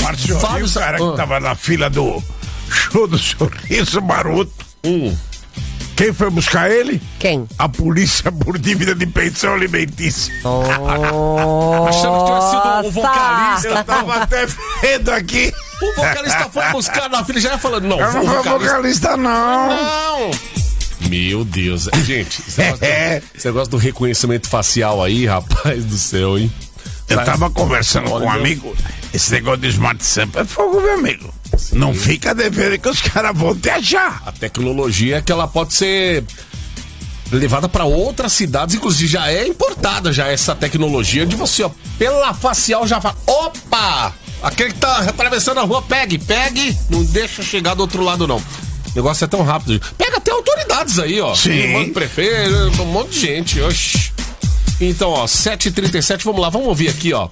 Marcio, e o cara que tava na fila do show do Sorriso Maroto? Quem foi buscar ele? Quem? A polícia por dívida de pensão alimentícia. Achando que tinha sido o vocalista. Eu tava até vendo aqui. O vocalista foi buscar na fila, já ia falando, não. Eu não sou vocalista, não. Não. Meu Deus. Gente, esse negócio do reconhecimento facial aí, rapaz do céu, hein? Eu tava conversando com um amigo. Esse negócio de Smart Sample é fogo, meu amigo. Não fica devendo que os caras vão te achar. A tecnologia é que ela pode ser levada para outras cidades, inclusive já é importada já essa tecnologia de você, ó, pela facial já fala, opa, aquele que tá atravessando a rua, pegue, não deixa chegar do outro lado não. O negócio é tão rápido. Pega até autoridades aí, ó. Sim. Manda prefeito, um monte de gente. Oxi. Então, ó, 7h37, vamos lá, vamos ouvir aqui, ó.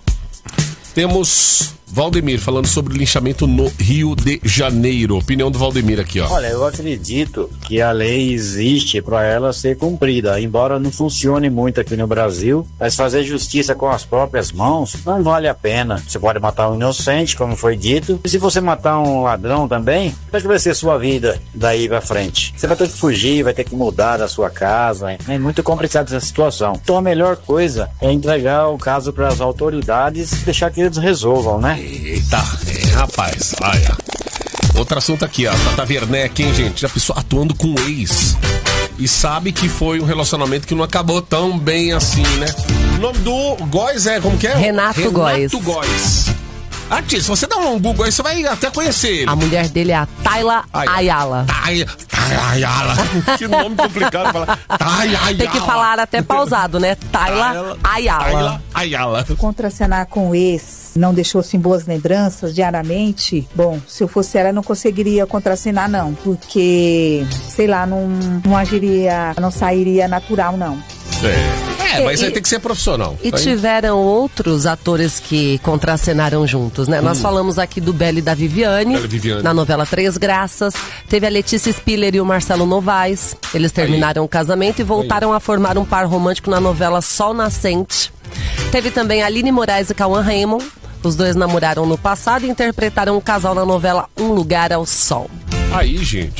Temos Valdemir falando sobre o linchamento no Rio de Janeiro. Opinião do Valdemir aqui, ó. Olha, eu acredito que a lei existe para ela ser cumprida, embora não funcione muito aqui no Brasil, mas fazer justiça com as próprias mãos não vale a pena. Você pode matar um inocente, como foi dito, e se você matar um ladrão também, como é que vai ser sua vida daí pra frente? Você vai ter que fugir, vai ter que mudar da sua casa, é muito complicada essa situação. Então a melhor coisa é entregar o caso para as autoridades e deixar que eles resolvam, né? Eita, rapaz, olha. Outro assunto aqui, ó. Tata Werneck, hein, gente? Já pensou atuando com o ex e sabe que foi um relacionamento que não acabou tão bem assim, né? O nome do Góes é, como que é? Renato Góes. Artista, se você dá um Google aí, você vai até conhecer ele. A mulher dele é a Tayla Ayala. Ayala. Que nome complicado falar. Tem que falar até pausado, né? Tayla Ayala. Contracenar com o ex não deixou assim boas lembranças diariamente. Bom, se eu fosse ela, eu não conseguiria contracenar, não. Porque, sei lá, não agiria, não sairia natural, não. Mas aí tem que ser profissional. E tiveram outros atores que contracenaram juntos, né? Nós falamos aqui do Belo e da Viviane, na novela Três Graças. Teve a Letícia Spiller e o Marcelo Novaes. Eles terminaram o casamento e voltaram a formar um par romântico na novela Sol Nascente. Teve também a Aline Moraes e Cauã Raymond. Os dois namoraram no passado e interpretaram um casal na novela Um Lugar ao Sol. Aí, gente.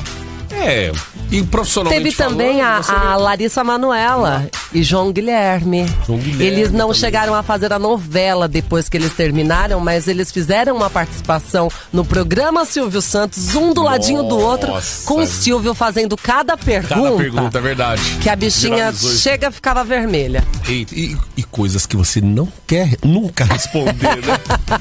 E profissionalmente teve também a Larissa Manoela e João Guilherme. Eles não chegaram a fazer a novela depois que eles terminaram, mas eles fizeram uma participação no programa Silvio Santos, um do ladinho do outro, com o Silvio fazendo cada pergunta, é verdade. Que a bichinha chega e ficava vermelha. E coisas que você não quer nunca responder, né?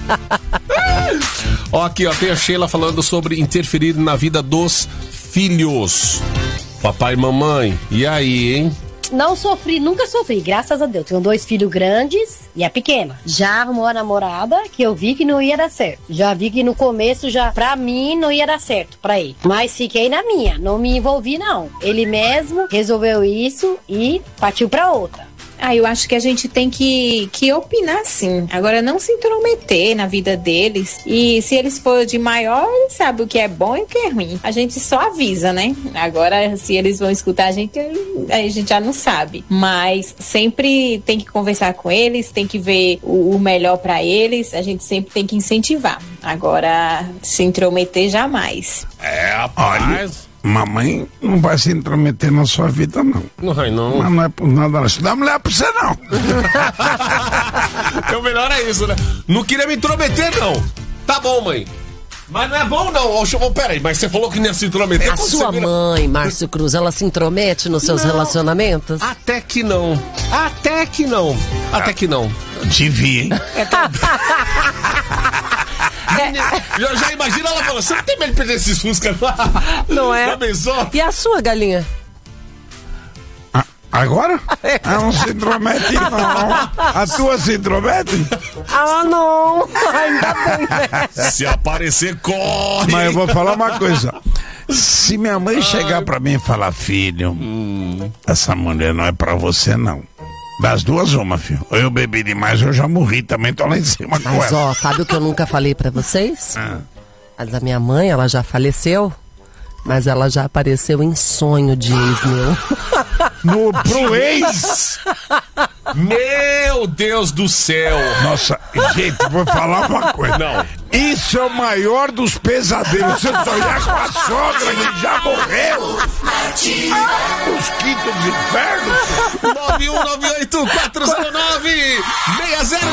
Ó, aqui, ó, tem a Sheila falando sobre interferir na vida dos filhos. Papai e mamãe, e aí, hein? Não sofri, nunca sofri, graças a Deus. Tenho 2 filhos grandes e a pequena. Já arrumou a namorada que eu vi que não ia dar certo. Já vi que no começo, pra mim, não ia dar certo pra ele. Mas fiquei na minha, não me envolvi não. Ele mesmo resolveu isso e partiu pra outra. Eu acho que a gente tem que opinar sim. Agora, não se intrometer na vida deles. E se eles forem de maior, eles sabem o que é bom e o que é ruim. A gente só avisa, né? Agora, se eles vão escutar a gente já não sabe. Mas sempre tem que conversar com eles, tem que ver o melhor pra eles. A gente sempre tem que incentivar. Agora, se intrometer, jamais. Rapaz. Mamãe não vai se intrometer na sua vida, não. Não vai, não. Mas não é por nada, não. Isso dá mulher pra você, não. O melhor é isso, né? Não queria me intrometer, não. Tá bom, mãe. Mas não é bom, não. Peraí, mas você falou que não ia se intrometer. A sua mãe, Márcio Cruz, ela se intromete nos seus relacionamentos? Até que não. Devia, hein? Já imagina ela falando, você não tem medo de perder esses fuscas? Não é? Já pensou? E a sua galinha? Agora? Ela não se intromete, não. A tua se intromete? Não. Ainda bem, né? Se aparecer, corre. Mas eu vou falar uma coisa. Se minha mãe chegar pra mim e falar, filho, essa mulher não é pra você, não. Das duas, uma, filho. Ou eu bebi demais, eu já morri também, tô lá em cima com Mas, ela. sabe o que eu nunca falei pra vocês? Mas a minha mãe, ela já faleceu. Mas ela já apareceu em sonho de ex-meu. Pro ex? Meu Deus do céu! Nossa, gente, vou falar uma coisa. Não. Isso é o maior dos pesadelos. Você sonhar com a sogra que já morreu. Os quintos infernos. 9198-409-60